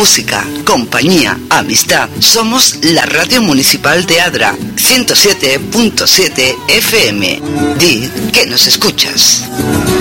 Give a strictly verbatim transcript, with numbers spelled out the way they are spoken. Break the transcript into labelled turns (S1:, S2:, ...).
S1: música, compañía, amistad. Somos la radio municipal de Adra, ciento siete punto siete F M. Di que nos escuchas.